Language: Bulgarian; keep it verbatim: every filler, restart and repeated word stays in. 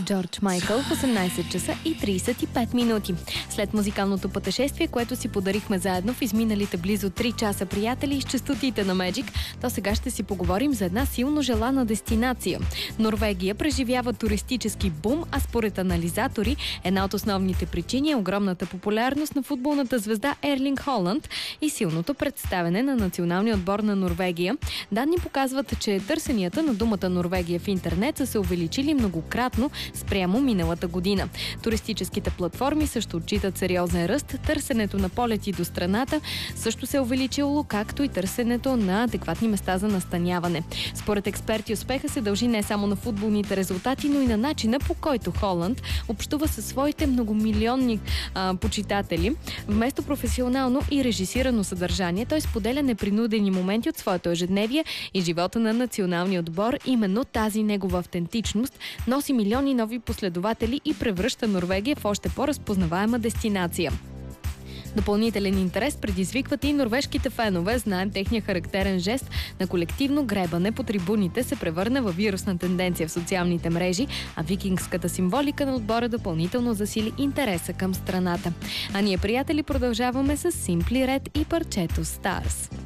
Джордж Майкъл в осемнайсет часа и трийсет и пет минути. След музикалното пътешествие, което си подарихме заедно в изминалите близо три часа, приятели, из честотите на Magic, то сега ще си поговорим за една силно желана дестинация. Норвегия преживява туристически бум, а според анализатори една от основните причини е огромната популярност на футболната звезда Ерлинг Холанд и силното представяне на националния отбор на Норвегия. Данни показват, че търсенията на думата Норвегия в интернет са се увеличили многократно спрямо миналата година. Туристическите платформи също отчитат сериозен ръст. Търсенето на полети до страната също се е увеличило, както и търсенето на адекватни места за настаняване. Според експерти успеха се дължи не само на футболните резултати, но и на начина, по който Холанд общува със своите многомилионни а, почитатели. Вместо професионално и режисирано съдържание, той споделя непринудени моменти от своето ежедневие и живота на националния отбор. Именно тази негова автентичност носи милиони нови последователи и превръща Норвегия в още по-разпознаваема дестинация. Допълнителен интерес предизвикват и норвежките фенове. Знаем, техния характерен жест на колективно гребане по трибуните се превърна във вирусна тенденция в социалните мрежи, а викингската символика на отбора допълнително засили интереса към страната. А ние, приятели, продължаваме с Simply Red и парчето Stars.